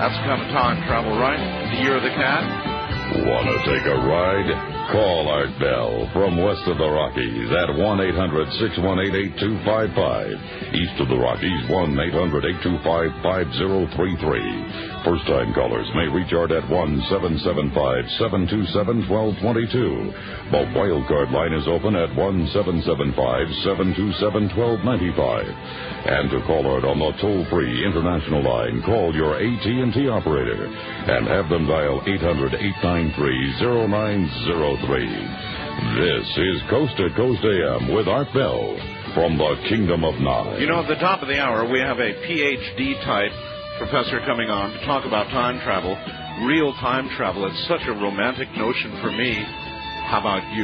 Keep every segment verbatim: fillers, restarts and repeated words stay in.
That's the kind of time travel, right? The year of the cat. Want to take a ride? Call Art Bell from west of the Rockies at one eight hundred six one eight eight two five five. East of the Rockies, one eight hundred eight two five five zero three three. First-time callers may reach Art at one seven seven five seven two seven one two two two. The wildcard line is open at one seven seven five seven two seven one two nine five. And to call Art on the toll-free international line, call your A T and T operator and have them dial eight hundred eight nine three zero nine zero three. This is Coast to Coast A M with Art Bell from the Kingdom of Nine. You know, at the top of the hour, we have a P H D type professor coming on to talk about time travel, real time travel. It's such a romantic notion for me. How about you?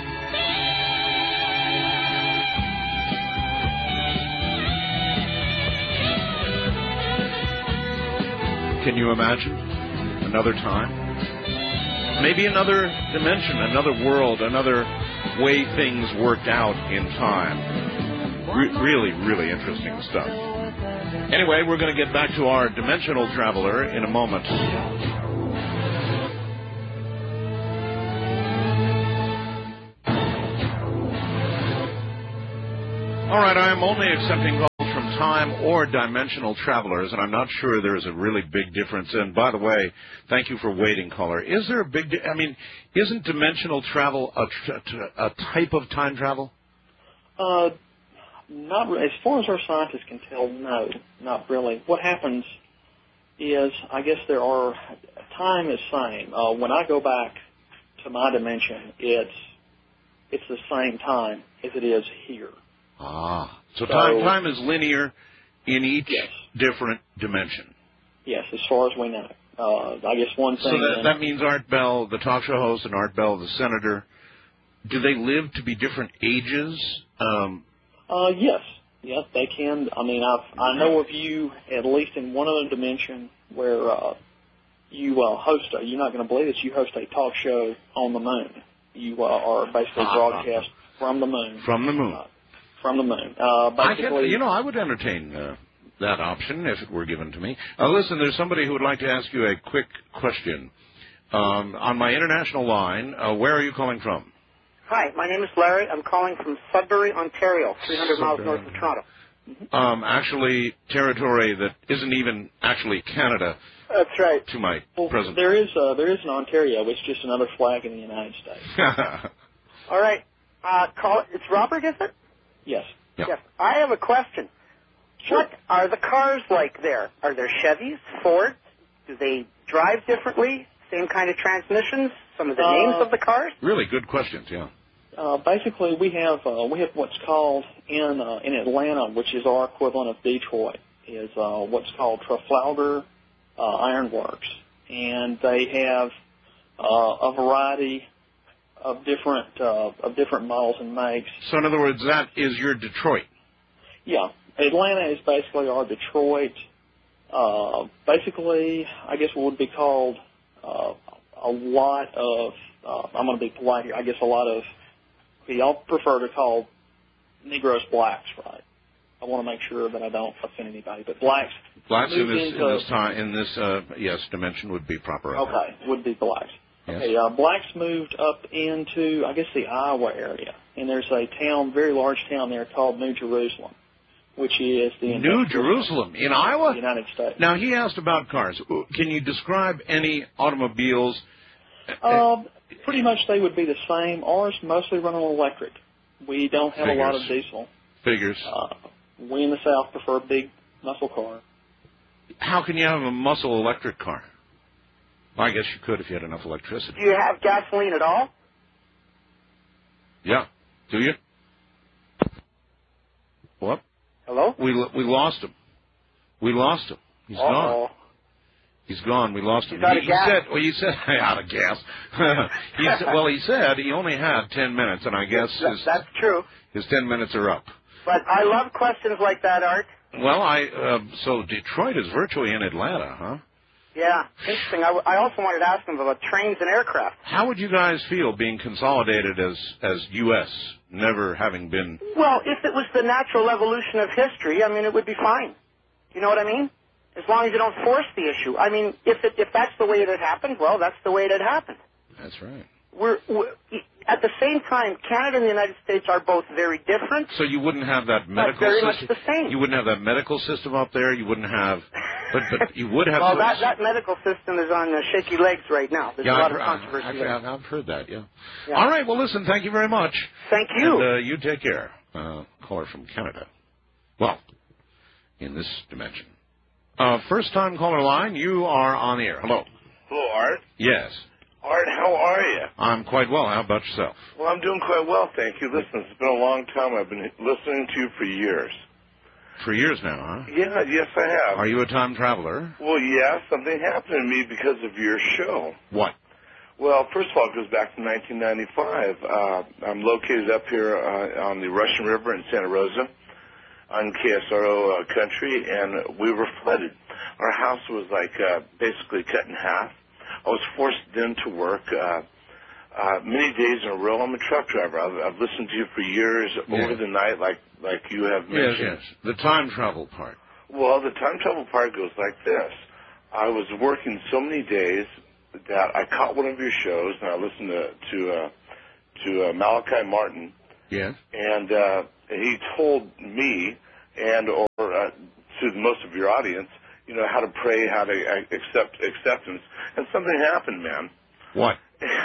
Can you imagine another time? Maybe another dimension, another world, another way things worked out in time. Re- really, really interesting stuff. Anyway, we're going to get back to our dimensional traveler in a moment. All right, I am only accepting calls from time or dimensional travelers, and I'm not sure there's a really big difference. And by the way, thank you for waiting, caller. Is there a big di- I mean, isn't dimensional travel a, tra- a type of time travel? Uh, not re- as far as our scientists can tell, no, not really. What happens is, I guess there are, time is same. Uh, when I go back to my dimension, it's it's the same time as it is here. Ah, so, so time time is linear in each yes. different dimension. Yes, as far as we know. Uh, I guess one thing. So that, that means Art Bell, the talk show host, and Art Bell, the senator, do they live to be different ages? Um, uh, yes, yes, they can. I mean, I've, I know of you at least in one other dimension where uh, you uh, host. A, you're not going to believe this. You host a talk show on the moon. You uh, are basically ah, broadcast from the moon. From the moon. Uh, From the moon. Uh, basically, I can, you know, I would entertain uh, that option if it were given to me. Uh, listen, there's somebody who would like to ask you a quick question. Um, on my international line, uh, where are you calling from? Hi, my name is Larry. I'm calling from Sudbury, Ontario, three hundred miles north of Toronto. Mm-hmm. Um, actually, territory that isn't even actually Canada. That's right. To my well, present. There is, uh, there is an Ontario. It's just another flag in the United States. All right. Uh, call, it's Robert, is it? Yes. Yeah. Yes. I have a question. Sure. What are the cars like there? Are there Chevys, Fords? Do they drive differently? Same kind of transmissions? Some of the uh, names of the cars? Really good questions, yeah. Uh, basically, we have uh, we have what's called in uh, in Atlanta, which is our equivalent of Detroit, is uh, what's called Trafalgar uh, Iron Works, and they have uh, a variety of different uh, of different models and makes. So, in other words, that is your Detroit. Yeah, Atlanta is basically our Detroit. Uh, basically, I guess what would be called uh, a lot of. Uh, I'm going to be polite here. I guess a lot of. We all prefer to call Negroes blacks, right? I want to make sure that I don't offend anybody, but blacks. Blacks in this into, in this time in this uh, yes dimension would be proper. Okay, would be blacks. Yes. Okay, uh, blacks moved up into I guess the Iowa area, and there's a town, very large town there called New Jerusalem, which is the New Jerusalem in Iowa, United States. Now he asked about cars. Can you describe any automobiles? Um, pretty much they would be the same. Ours mostly run on electric. We don't have Figures. a lot of diesel. Figures. Uh, we in the South prefer a big muscle car. How can you have a muscle electric car? Well, I guess you could if you had enough electricity. Do you have gasoline at all? Yeah. Do you? What? Hello? We we lost him. We lost him. He's Uh-oh. gone. He's gone. We lost him. He's out he, of gas. He said, well, he said, out of gas. he said, well, he said he only had ten minutes, and I guess That, his, that's true. his ten minutes are up. But I love questions like that, Art. Well, I uh, so Detroit is virtually in Atlanta, huh? Yeah, interesting. I, w- I also wanted to ask him about trains and aircraft. How would you guys feel being consolidated as as U S, never having been? Well, if it was the natural evolution of history, I mean, it would be fine. You know what I mean? as long as you don't force the issue. I mean, if it, if that's the way it had happened, well, that's the way it had happened. That's right. We're, we're at the same time, Canada and the United States are both very different. So you wouldn't have that medical very system. much the same. You wouldn't have that medical system up there. You wouldn't have, but but you would have. Well, that, that medical system is on uh, shaky legs right now. There's yeah, a lot I've, of controversy. I've, there. I've, I've heard that. Yeah. yeah. All right. Well, listen. Thank you very much. Thank you. And, uh, you take care. Uh, caller from Canada. Well, in this dimension. Uh, first time caller line. You are on the air. Hello. Hello, Art. Yes. Art, how are you? I'm quite well. How about yourself? Well, I'm doing quite well, thank you. Listen, it's been a long time. I've been listening to you for years. For years now, huh? Yeah, yes, I have. Are you a time traveler? Well, yeah, something happened to me because of your show. What? Well, first of all, it goes back to nineteen ninety-five. Uh, I'm located up here uh, on the Russian River in Santa Rosa on K S R O uh, country, and we were flooded. Our house was like uh, basically cut in half. I was forced into work uh, uh, many days in a row. I'm a truck driver. I've, I've listened to you for years yes. over the night, like like you have mentioned. Yes, yes. The time travel part. Well, the time travel part goes like this. I was working so many days that I caught one of your shows, and I listened to to, uh, to uh, Malachi Martin. Yes. And uh, he told me and or uh, to most of your audience, you know, how to pray, how to accept acceptance. And something happened, man. What?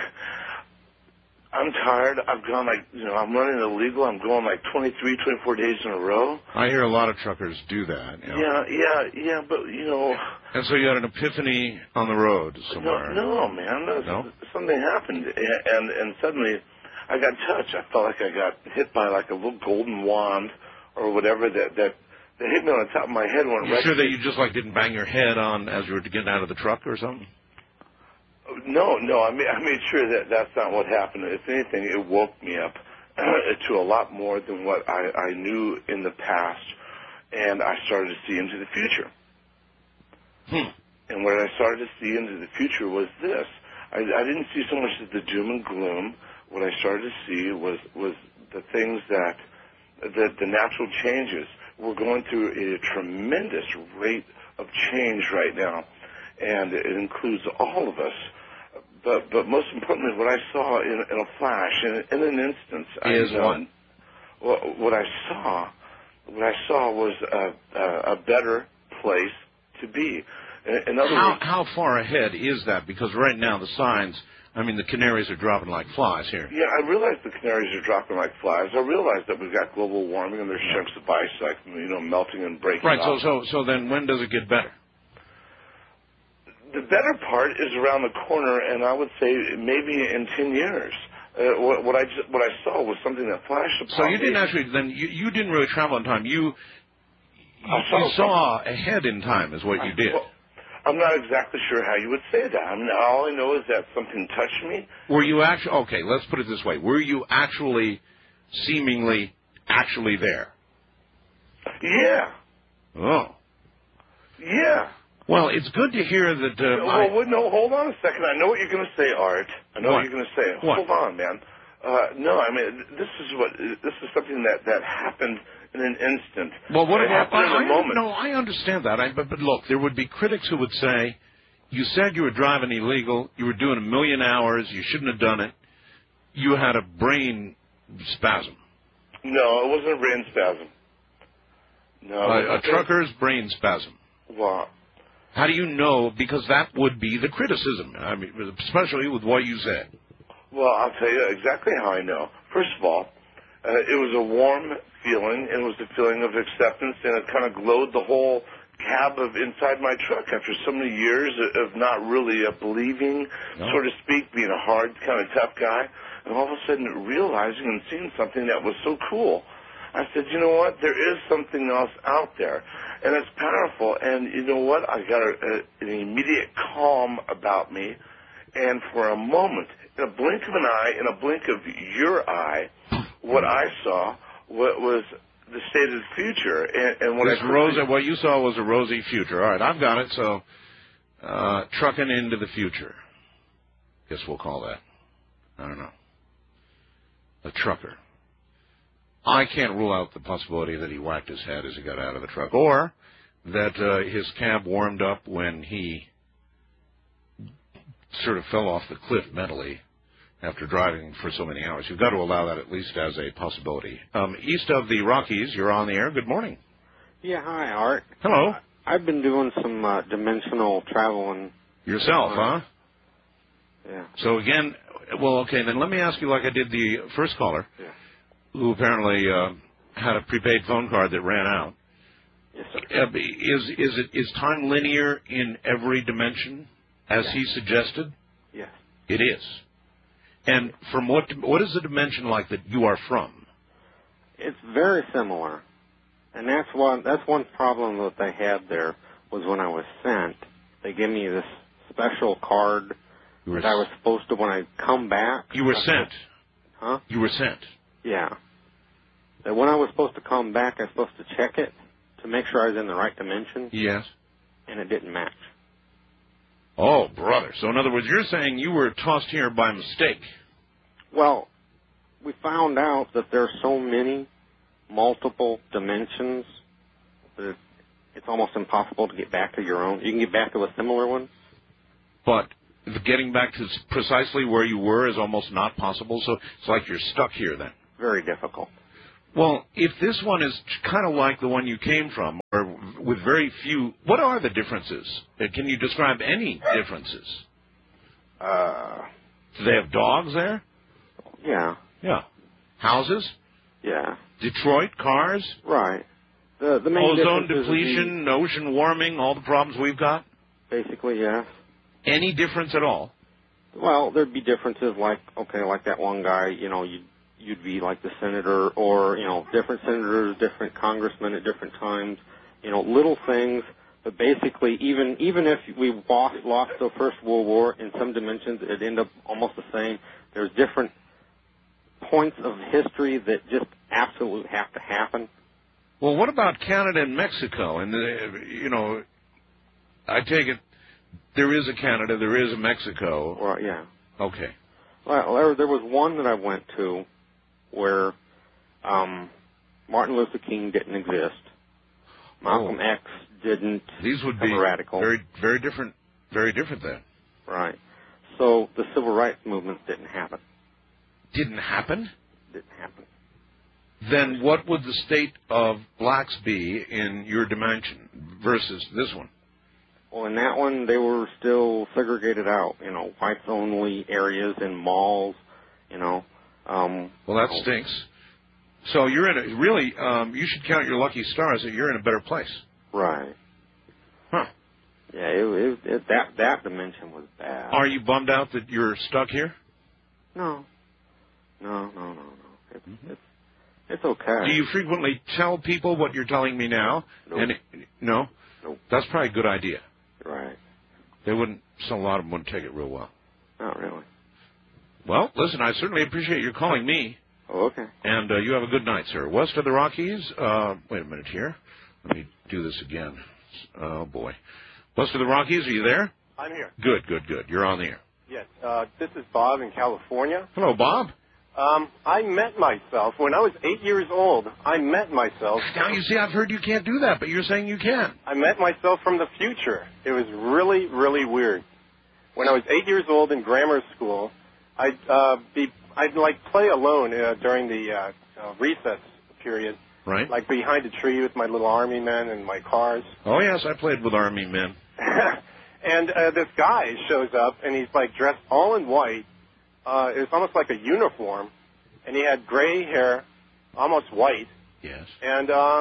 I'm tired. I've gone like, you know, I'm running illegal. I'm going like twenty-three, twenty-four days in a row. I hear a lot of truckers do that. You know. Yeah, yeah, yeah, but, you know. And so you had an epiphany on the road somewhere. No, no man. No, no? Something happened. And, and suddenly I got touched. I felt like I got hit by like a little golden wand or whatever that, that, that hit me on the top of my head. When you sure that you just like didn't bang your head on as you were getting out of the truck or something? No, no, I made, I made sure that that's not what happened. If anything, it woke me up to a lot more than what I, I knew in the past, and I started to see into the future. Hmm. And what I started to see into the future was this. I, I didn't see so much as the doom and gloom. What I started to see was, was the things that, the, the natural changes. We're going through a tremendous rate of change right now, and it includes all of us. But but most importantly, what I saw in, in a flash, in, in an instant, is I, what? Well, what I saw, what I saw was a, a, a better place to be. In, in other how words, how far ahead is that? Because right now the signs, I mean, the canaries are dropping like flies here. Yeah, I realize the canaries are dropping like flies. I realize that we've got global warming and there's yeah. chunks of ice, like you know, melting and breaking. Right. off. So so so then, when does it get better? The better part is around the corner, and I would say maybe in ten years. Uh, what, what I just, what I saw was something that flashed upon me. So you didn't actually then you, you didn't really travel in time. You you, saw, you saw ahead in time is what you did. Well, I'm not exactly sure how you would say that. I mean, all I know is that something touched me. Were you actually okay? Let's put it this way: were you actually, seemingly, actually there? Yeah. Oh. Yeah. Well, it's good to hear that. Uh, well, I, well, no, hold on a second. I know what you're going to say, Art. I know what, what you're going to say. What? Hold on, man. Uh, no, I mean this is what this is something that, that happened in an instant. Well, what it happened in a I, moment? No, I understand that. I, but, but look, there would be critics who would say, "You said you were driving illegal. You were doing a million hours. You shouldn't have done it. You had a brain spasm." No, it wasn't a brain spasm. No, a, a trucker's brain spasm. Well. How do you know? Because that would be the criticism. I mean, especially with what you said. Well, I'll tell you exactly how I know. First of all, uh, it was a warm feeling. It was a feeling of acceptance, and it kind of glowed the whole cab of inside my truck after so many years of not really uh, believing, no. so to speak, being a hard, kind of tough guy, and all of a sudden realizing and seeing something that was so cool. I said, you know what, there is something else out there, and it's powerful, and you know what, I got a, a, an immediate calm about me, and for a moment, in a blink of an eye, in a blink of your eye, what I saw what was the state of the future, and, and what this I rosy, what you saw was a rosy future. All right, I've got it, so uh, trucking into the future. Guess we'll call that. I don't know. A trucker. I can't rule out the possibility that he whacked his head as he got out of the truck, or that uh, his cab warmed up when he sort of fell off the cliff mentally after driving for so many hours. You've got to allow that at least as a possibility. Um, east of the Rockies, you're on the air. Good morning. Yeah, hi, Art. Hello. Uh, I've been doing some uh, dimensional traveling. Yourself, huh? Yeah. So again, well, okay, then let me ask you like I did the first caller, yeah. who apparently uh, had a prepaid phone card that ran out. Yes, sir. Uh, is, is, it, is time linear in every dimension, as yes. he suggested? Yes. It is. And from what what is the dimension like that you are from? It's very similar. And that's one that's one problem that they had there was when I was sent, they gave me this special card that I was supposed to, when I come back. You were sent. Huh? You were sent. Yeah. That when I was supposed to come back, I was supposed to check it to make sure I was in the right dimension. Yes. And it didn't match. Oh, brother. So in other words, you're saying you were tossed here by mistake. Well, we found out that there are so many multiple dimensions that it's almost impossible to get back to your own. You can get back to a similar one. But getting back to precisely where you were is almost not possible, so it's like you're stuck here then. Very difficult. Well, if this one is kind of like the one you came from, or with very few, what are the differences? Can you describe any differences? Uh, Do they have dogs there? Yeah. Yeah. Houses? Yeah. Detroit, cars? Right. The the main ozone difference depletion, the, ocean warming, all the problems we've got? Basically, yes. Any difference at all? Well, there'd be differences like, okay, like that one guy, you know, you'd, you'd be like the senator, or, you know, different senators, different congressmen at different times, you know, little things. But basically, even even if we lost, lost the First World War, in some dimensions, it'd end up almost the same. There's different points of history that just absolutely have to happen. Well, what about Canada and Mexico? And, the, you know, I take it there is a Canada, there is a Mexico. Well, yeah. Okay. Well, there, there was one that I went to where um, Martin Luther King didn't exist. Malcolm oh. X didn't These would become be a radical. very, very different, very different then. Right. So the civil rights movement didn't happen. Didn't happen? Didn't happen. Then what would the state of blacks be in your dimension versus this one? Well, in that one, they were still segregated out, you know, whites-only areas in malls, you know. Um, well, that stinks. So you're in a, really, um, you should count your lucky stars that you're in a better place. Right. Huh. Yeah, it, it, it, that, that dimension was bad. Are you bummed out that you're stuck here? No. No, no, no, no. It's, Mm-hmm. it's, it's okay. Do you frequently tell people what you're telling me now? Nope. And it, no? Nope. That's probably a good idea. Right. They wouldn't, so a lot of them wouldn't take it real well. Not really. Well, listen, I certainly appreciate your calling me. Oh, okay. And uh, you have a good night, sir. West of the Rockies, uh, wait a minute here. Let me do this again. Oh, boy. West of the Rockies, are you there? I'm here. Good, good, good. You're on the air. Yes. Uh, this is Bob in California. Hello, Bob. Um, I met myself when I was eight years old. I met myself. Now, you see, I've heard you can't do that, but you're saying you can. I met myself from the future. It was really, really weird. When I was eight years old in grammar school, I'd uh, be I'd like play alone uh, during the uh, uh, recess period. Right. Like behind a tree with my little army men and my cars. Oh, yes, I played with army men. And uh, this guy shows up, and he's like dressed all in white. Uh, it was almost like a uniform, and he had gray hair, almost white. Yes. And uh,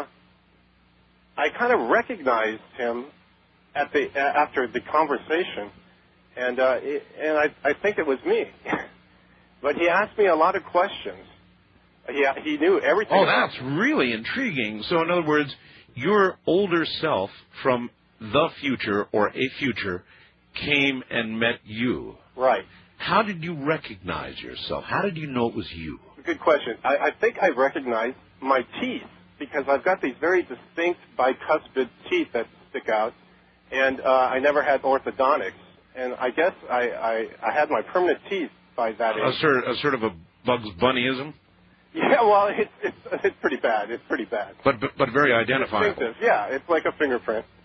I kind of recognized him at the uh, after the conversation, and uh, it, and I, I think it was me. But he asked me a lot of questions. He he knew everything. Oh, that's really intriguing. So, in other words, your older self from the future or a future came and met you. Right. How did you recognize yourself? How did you know it was you? Good question. I, I think I recognized my teeth because I've got these very distinct bicuspid teeth that stick out, and uh, I never had orthodontics. And I guess I, I, I had my permanent teeth by that age. A sort, a sort of a Bugs Bunnyism? Yeah, well, it's, it's, it's pretty bad. It's pretty bad. But, but, but very identifiable. Distinctive. Yeah, it's like a fingerprint.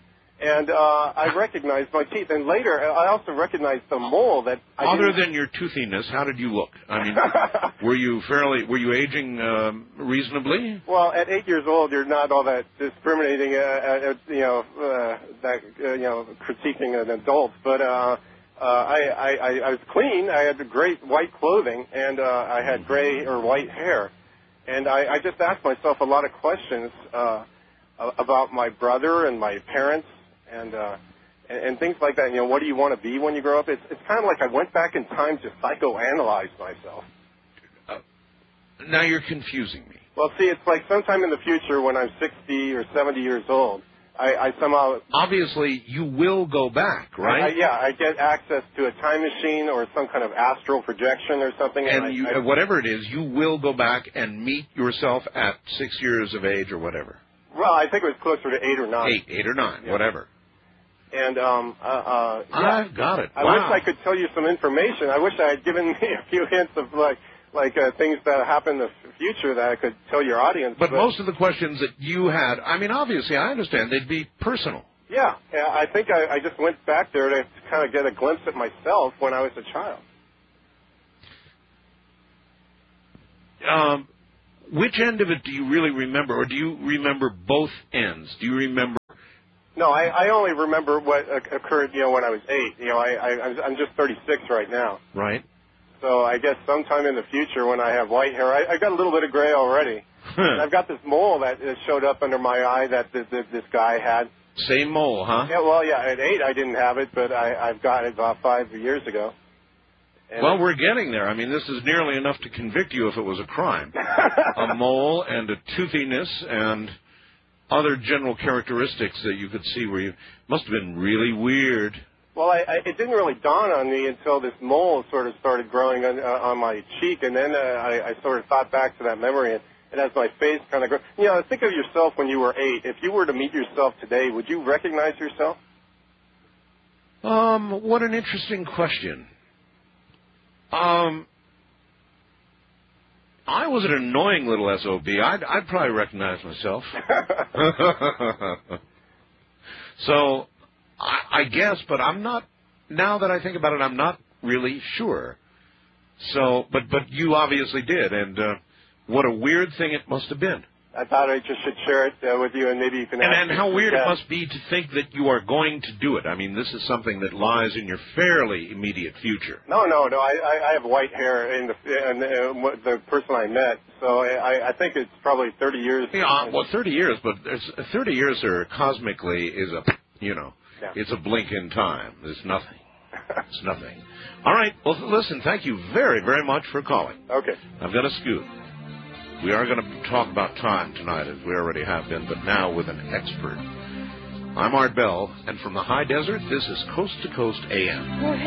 And uh, I recognized my teeth. And later, I also recognized the mole that I Other didn't... than your toothiness, how did you look? I mean, were you fairly, were you aging um, reasonably? Well, at eight years old, you're not all that discriminating, uh, uh, you know, uh, that, uh, you know, critiquing an adult. But uh, uh, I, I, I was clean. I had great white clothing, and uh, I had gray or white hair. And I, I just asked myself a lot of questions uh, about my brother and my parents and, uh, and and things like that. You know, what do you want to be when you grow up? It's, it's kind of like I went back in time to psychoanalyze myself. Uh, now you're confusing me. Well, see, it's like sometime in the future when I'm sixty or seventy years old, I, I somehow... Obviously, you will go back, right? I, I, yeah, I get access to a time machine or some kind of astral projection or something. And, and I, you, I, whatever it is, you will go back and meet yourself at six years of age or whatever. Well, I think it was closer to eight or nine. Eight, eight or nine, yeah. Whatever. And, um, uh, uh, yeah, I've got it. I Wow. wish I could tell you some information. I wish I had given me a few hints of, like, like uh, things that happen in the future that I could tell your audience. But, but most of the questions that you had, I mean, obviously, I understand they'd be personal. Yeah, yeah I think I, I just went back there to kind of get a glimpse at myself when I was a child. Um, which end of it do you really remember, or do you remember both ends? Do you remember? No, I, I only remember what occurred, you know, when I was eight. You know, I, I, I'm just thirty-six right now. Right. So I guess sometime in the future when I have white hair, I, I've got a little bit of gray already. And I've got this mole that showed up under my eye that this, this guy had. Same mole, huh? Yeah, well, yeah, at eight I didn't have it, but I, I've got it about five years ago. And well, we're getting there. I mean, this is nearly enough to convict you if it was a crime. A mole and a toothiness and other general characteristics that you could see where you must have been really weird. Well, I, I, it didn't really dawn on me until this mole sort of started growing on, uh, on my cheek, and then uh, I, I sort of thought back to that memory, and, and as my face kind of grew, you know, think of yourself when you were eight. If you were to meet yourself today, would you recognize yourself? Um, what an interesting question. Um, I was an annoying little S O B. I'd, I'd probably recognize myself. So, I, I guess, but I'm not, now that I think about it, I'm not really sure. So, but, but you obviously did, and uh, what a weird thing it must have been. I thought I just should share it uh, with you, and maybe you can... And, and how weird it must be to think that you are going to do it. I mean, this is something that lies in your fairly immediate future. No, no, no. I, I, I have white hair in the, in the, uh, the person I met, so I, I think it's probably thirty years. Yeah, well, thirty years, but there's, thirty years are cosmically is a, you know, yeah. It's a blink in time. There's nothing. It's nothing. All right. Well, listen, thank you very, very much for calling. Okay. I've got a scoop. We are going to talk about time tonight, as we already have been, but now with an expert. I'm Art Bell, and from the high desert, this is Coast to Coast A M.